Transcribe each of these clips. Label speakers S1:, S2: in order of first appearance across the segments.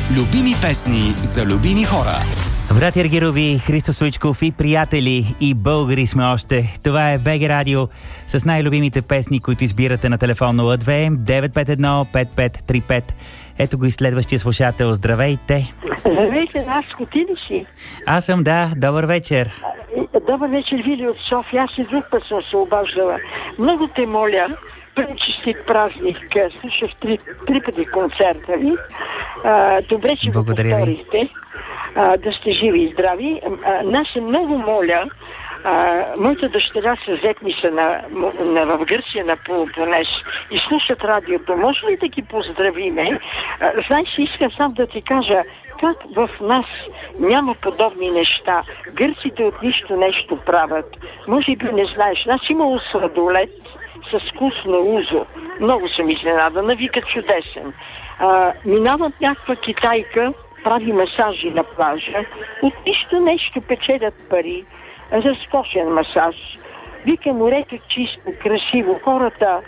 S1: Любими песни за любими хора.
S2: Братя Ергирови, Христо Стоичков и приятели и българи сме още. Това е БГ Радио с най-любимите песни, които избирате на телефон 02-951-5535. Ето го и следващия слушател. Здравейте!
S3: Здравейте, Наско, ти ли си?
S2: Аз съм, да. Добър вечер.
S3: Добър вечер, Вили от София. Аз и друг път съм се обаждала. Много те моля, честит празник. Слушах три пъти концерта ви. Добре, че го повторихте. Да сте живи и здрави. Нас много моля, моята дъщеря с зетни са в Гърция на Пелопонес и слушат радиото. Може ли да ги поздравиме? Знаеш, искам сам да ти кажа как в нас няма подобни неща. Гърците от нищо нещо правят. Може би не знаеш. Значи имало сладолет с вкусно узо. Много съм изненадана. Вика чудесен. Минават някаква китайка, прави масажи на плажа. От нищо нещо печелят пари. Разкошен масаж. Вика морето чисто, красиво. Хората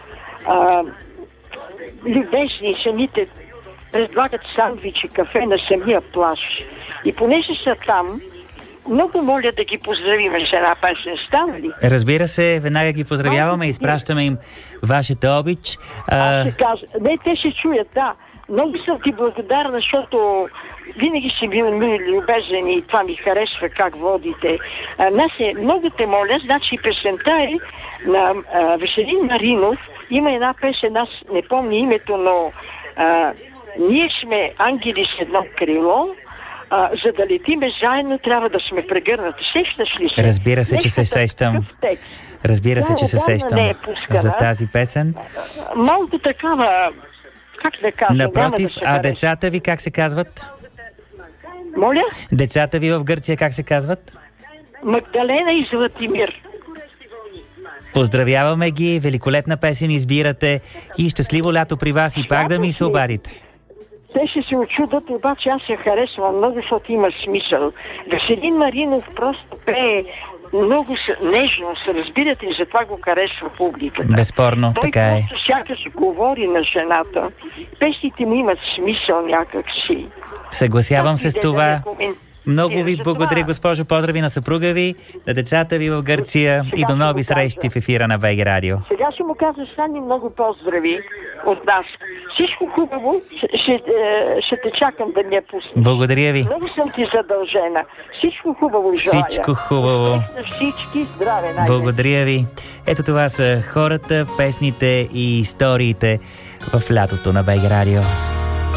S3: любезни, самите предлагат сандвичи, кафе на самия плаж. И понеже са там, много моля да ги поздравим с една песен. Става ли?
S2: Разбира се, веднага ги поздравяваме и изпращаме им вашата обич.
S3: Не, те се чуят, да. Много съм ти благодарна, защото винаги си бил любезен и това ми харесва как водите. Много те моля, значи песента е на Веселин Маринов. Има една песен, аз не помня името, но ние сме ангели с едно крило. За да летиме заедно, трябва да сме прегърнати. Сещаш ли се?
S2: Разбира се, че се сещам. Разбира се, че се сещам за тази песен.
S3: Малко такава, как да кажа?
S2: Напротив, децата ви как се казват?
S3: Моля?
S2: Децата ви в Гърция как се казват?
S3: Магдалена и Златимир.
S2: Поздравяваме ги, великолепна песен избирате и щастливо лято при вас и пак да ми се обадите.
S3: Те ще се очудат, обаче аз я харесвам много, защото има смисъл. Веселин Маринов просто пее много нежно, се разбирате, и затова го харесва публиката.
S2: Безспорно,
S3: той
S2: така е.
S3: Той просто сякаш говори на жената. Песните му имат смисъл някакси.
S2: Съгласявам се с това. Много ви благодаря, госпожо. Поздрави на съпруга ви, на децата ви в Гърция и до нови срещи в ефира на БГ Радио.
S3: Сега ще му кажа Сани много поздрави от нас. Всичко хубаво, ще те чакам да ми пуснеш.
S2: Благодаря ви.
S3: Много съм ти задължена. Всичко хубаво желая.
S2: Всичко хубаво.
S3: Всички здраве.
S2: Благодаря ви. Ето това са хората, песните и историите в лятото на БГ Радио.